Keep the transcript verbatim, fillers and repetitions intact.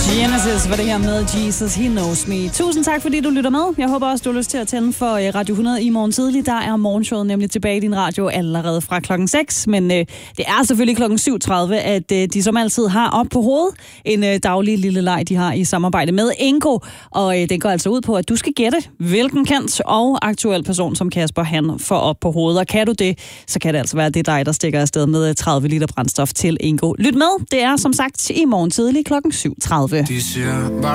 Genesis var det her med Jesus, He Knows Me. Tusind tak, fordi du lytter med. Jeg håber også, du har lyst til at tænde for Radio hundrede i morgen tidlig. Der er morgenshowet nemlig tilbage i din radio allerede fra klokken seks. Men øh, det er selvfølgelig klokken syv tredive, at øh, de som altid har op på hovedet en øh, daglig lille leg, de har i samarbejde med Ingo. Og øh, den går altså ud på, at du skal gætte, hvilken kendt og aktuel person, som Kasper han får op på hovedet. Og kan du det, så kan det altså være, at det er dig, der stikker afsted med tredive liter brændstof til Ingo. Lyt med. Det er som sagt i morgen tidlig klokken syv tredive. De siger bare